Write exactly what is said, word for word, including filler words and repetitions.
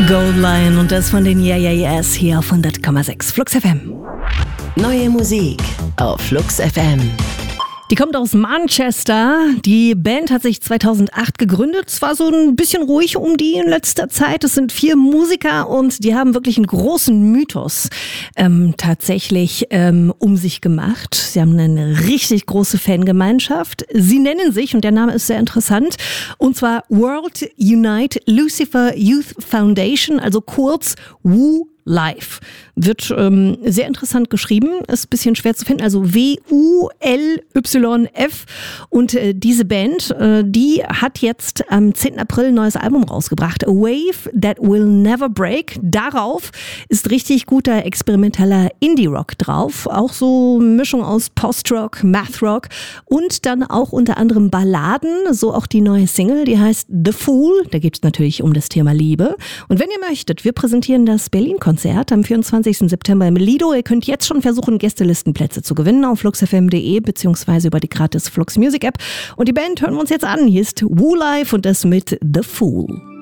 Goldline und das von den Yeah Yeah Yeahs hier auf hundert Komma sechs Flux F M. Neue Musik auf Flux F M. Die kommt aus Manchester. Die Band hat sich zweitausendacht gegründet. Es war so ein bisschen ruhig um die in letzter Zeit. Es sind vier Musiker und die haben wirklich einen großen Mythos ähm, tatsächlich ähm, um sich gemacht. Sie haben eine richtig große Fangemeinschaft. Sie nennen sich, und der Name ist sehr interessant, und zwar World Unite Lucifer Youth Foundation, also kurz W Live. Wird ähm, sehr interessant geschrieben, ist ein bisschen schwer zu finden, also W U L Y F. Und äh, diese Band, äh, die hat jetzt am zehnten April ein neues Album rausgebracht, A Wave That Will Never Break. Darauf ist richtig guter experimenteller Indie-Rock drauf, auch so eine Mischung aus Post-Rock, Math-Rock und dann auch unter anderem Balladen, so auch die neue Single, die heißt The Fool. Da geht es natürlich um das Thema Liebe. Und wenn ihr möchtet, wir präsentieren das Berlin-Konzert am vierundzwanzigsten September im Lido. Ihr könnt jetzt schon versuchen, Gästelistenplätze zu gewinnen auf flux f m punkt de beziehungsweise über die gratis Flux Music App. Und die Band hören wir uns jetzt an. Hier ist W Live und das mit The Fool.